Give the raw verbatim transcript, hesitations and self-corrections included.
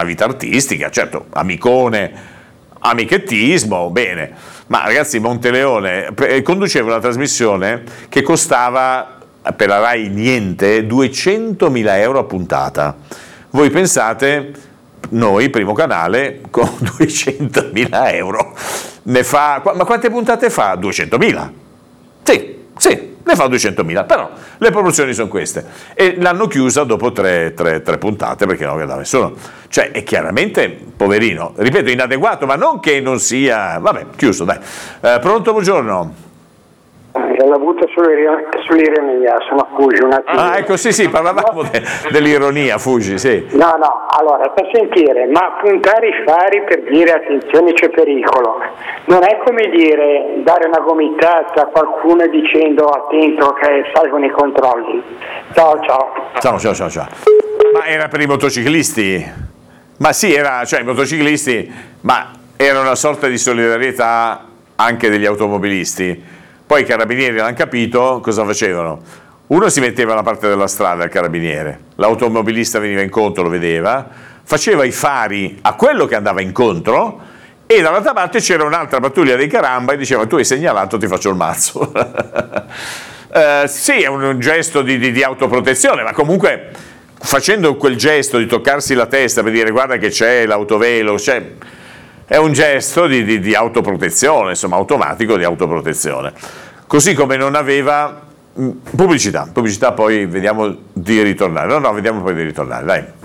vita artistica, certo, amicone, amichettismo, bene, ma ragazzi Monteleone conduceva una trasmissione che costava per la Rai niente, duecentomila euro a puntata. Voi pensate, noi, primo canale, con duecentomila euro, ne fa, ma quante puntate fa? duecentomila. Sì, sì. Ne fa duecentomila, però le proporzioni sono queste e l'hanno chiusa dopo tre, tre, tre puntate perché non guardava nessuno, cioè è chiaramente poverino, ripeto, inadeguato, ma non che non sia, vabbè, chiuso, dai. Eh, pronto, buongiorno. L'ho avuto sull'ironia, sono Fugi un attimo. Ah, ecco, sì, sì, parlavamo de, dell'ironia, Fugi, sì. No, no, allora, per sentire, ma puntare i fari per dire attenzione c'è pericolo, non è come dire dare una gomitata a qualcuno dicendo attento che salgono i controlli. Ciao, ciao. Ciao, ciao, ciao, ciao. Ma era per i motociclisti? Ma sì, era, cioè i motociclisti, ma era una sorta di solidarietà anche degli automobilisti. Poi i carabinieri l'hanno capito, cosa facevano? Uno si metteva alla parte della strada, il carabiniere, l'automobilista veniva incontro, lo vedeva, faceva i fari a quello che andava incontro e dall'altra parte c'era un'altra pattuglia dei caramba e diceva tu hai segnalato, ti faccio il mazzo. eh, sì, è un, un gesto di, di, di autoprotezione, ma comunque facendo quel gesto di toccarsi la testa per dire guarda che c'è l'autovelo, c'è... è un gesto di, di, di autoprotezione, insomma automatico di autoprotezione, così come non aveva pubblicità, pubblicità poi vediamo di ritornare, no no vediamo poi di ritornare, dai.